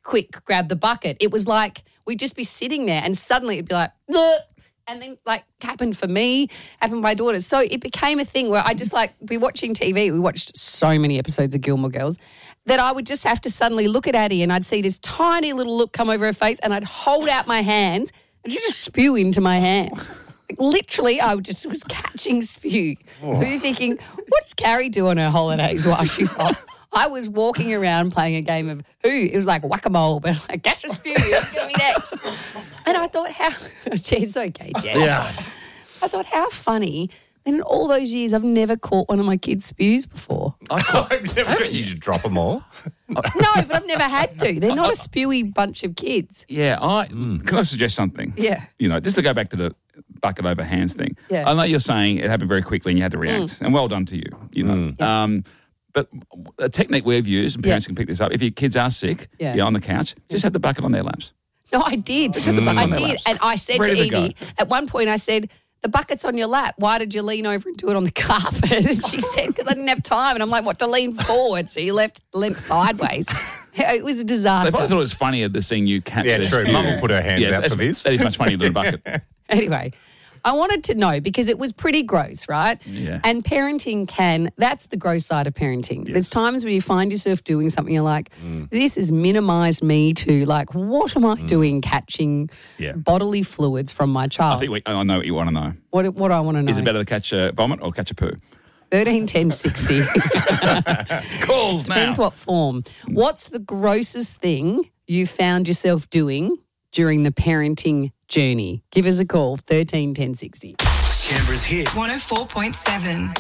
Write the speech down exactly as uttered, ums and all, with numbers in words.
quick, grab the bucket. It was like we'd just be sitting there and suddenly it'd be like, ugh. And then, like, happened for me, happened to my daughters. So it became a thing where I just, like, be watching T V. We watched so many episodes of Gilmore Girls that I would just have to suddenly look at Addie and I'd see this tiny little look come over her face and I'd hold out my hands and she'd just spew into my hands. Like, literally, I would just was catching spew. Oh. So you're thinking, what does Carrie do on her holidays while she's off? I was walking around playing a game of who? It was like whack-a-mole, but like, catch a spew, who's going to be next? And I thought, how, it's okay, Jen. Yeah. I thought, how funny. And in all those years, I've never caught one of my kids' spews before. I've never, you should drop them all. No, but I've never had to. They're not a spewy bunch of kids. Yeah, I mm. can I suggest something? Yeah. You know, just to go back to the bucket over hands thing. Yeah. I know you're saying it happened very quickly and you had to react, mm. and well done to you, you know. Mm. Yeah. Um, but a technique we've used, and parents yeah. can pick this up, if your kids are sick, yeah. you're on the couch, just have the bucket on their laps. No, I did. Just have the bucket I on their did. laps. And I said Ready to to Evie, go. at one point I said, the bucket's on your lap. Why did you lean over and do it on the carpet? And she said, because I didn't have time. And I'm like, what, to lean forward? So you left leant sideways. It was a disaster. They probably thought it was funnier than seeing you catch Yeah, their true. spew. Mum will put her hands yeah, out for this. That is much funnier than a bucket. Anyway, I wanted to know because it was pretty gross, right? Yeah. And parenting can, that's the gross side of parenting. Yes. There's times when you find yourself doing something you're like, mm. this has minimised me to like, what am I mm. doing catching yeah. bodily fluids from my child? I think we, I know what you want to know. What, what do I want to know? Is it better to catch a vomit or catch a poo? thirteen ten sixty Calls now. Depends what form. What's the grossest thing you found yourself doing during the parenting journey? Give us a call, thirteen ten sixty. Canberra's hit. one oh four point seven.